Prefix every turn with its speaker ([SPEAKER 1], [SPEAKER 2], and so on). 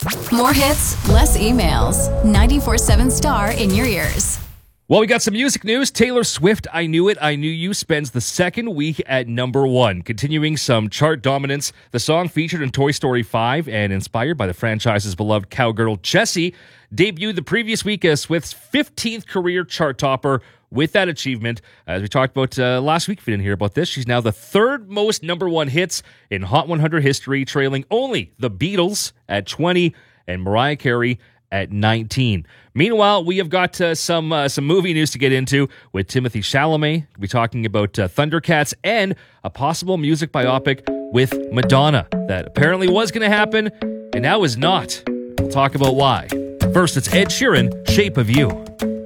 [SPEAKER 1] More hits, less emails. 94.7 Star in your ears.
[SPEAKER 2] Well, we got some music news. Taylor Swift, I Knew It, I Knew You spends the second week at number 1, continuing some chart dominance. The song featured in Toy Story 5 and inspired by the franchise's beloved cowgirl Jessie debuted the previous week as Swift's 15th career chart topper. With that achievement, as we talked about last week, if you didn't hear about this, she's now the third most number 1 hits in Hot 100 history, trailing only the Beatles at 20 and Mariah Carey at 19. Meanwhile, we have got some movie news to get into with Timothée Chalamet. We'll be talking about Thundercats and a possible music biopic with Madonna that apparently was going to happen and now is not. We'll talk about why. First, it's Ed Sheeran, Shape of You.